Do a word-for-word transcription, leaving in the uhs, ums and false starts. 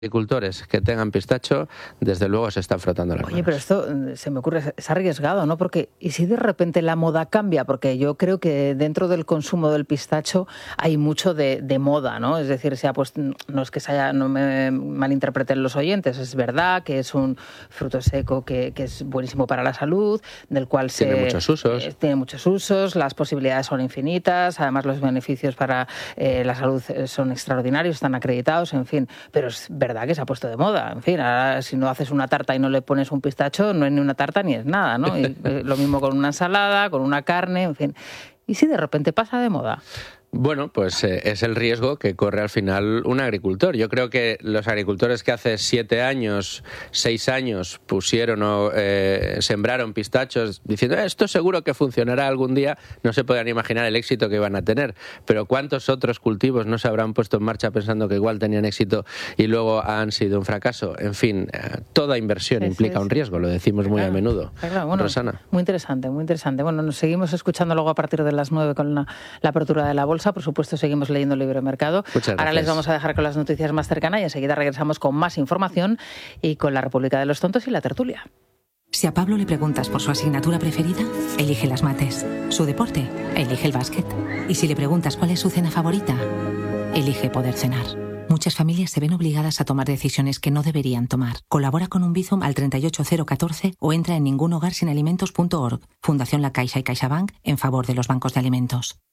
agricultores que tengan pistacho, desde luego se están frotando las manos. Oye, pero esto se me ocurre, es arriesgado, ¿no? Porque, ¿y si de repente la moda cambia? Porque yo creo que dentro del consumo del pistacho hay mucho de, de moda, ¿no? Es decir, se ha puesto, no es que se haya, no me malinterpreten los oyentes, es verdad que es un fruto seco que, que es buenísimo para la salud, del cual se... Tiene muchos usos. Eh, tiene muchos usos, las posibilidades son infinitas, además los beneficios para eh, la salud son extraordinarios, están acreditados, en fin, pero es verdad verdad que se ha puesto de moda. En fin, ahora si no haces una tarta y no le pones un pistacho, no es ni una tarta ni es nada, ¿no? Y lo mismo con una ensalada, con una carne, en fin. ¿Y si de repente pasa de moda? Bueno, pues eh, es el riesgo que corre al final un agricultor. Yo creo que los agricultores que hace siete años, seis años pusieron o eh, sembraron pistachos diciendo eh, esto seguro que funcionará algún día, no se podían imaginar el éxito que iban a tener. Pero ¿cuántos otros cultivos no se habrán puesto en marcha pensando que igual tenían éxito y luego han sido un fracaso? En fin, eh, toda inversión sí, implica sí, un riesgo, lo decimos muy claro, a menudo. Claro, bueno, Rosana. Muy interesante, muy interesante. Bueno, nos seguimos escuchando luego a partir de las nueve con la, la apertura de la bolsa. Por supuesto, seguimos leyendo Libre Mercado. Ahora les vamos a dejar con las noticias más cercanas y enseguida regresamos con más información y con la República de los Tontos y la tertulia. Si a Pablo le preguntas por su asignatura preferida, elige las mates. Su deporte, elige el básquet. Y si le preguntas cuál es su cena favorita, elige poder cenar. Muchas familias se ven obligadas a tomar decisiones que no deberían tomar. Colabora con un Bizum al treinta y ocho cero catorce o entra en ningunhogarsinalimentos punto org. Fundación La Caixa y CaixaBank en favor de los bancos de alimentos.